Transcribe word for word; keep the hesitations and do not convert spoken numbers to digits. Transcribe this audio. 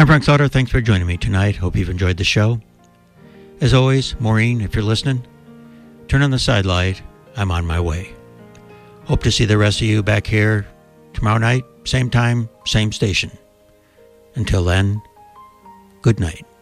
I'm Frank Slaughter. Thanks for joining me tonight. Hope you've enjoyed the show. As always, Maureen, if you're listening, turn on the side light. I'm on my way. Hope to see the rest of you back here tomorrow night, same time, same station. Until then, good night.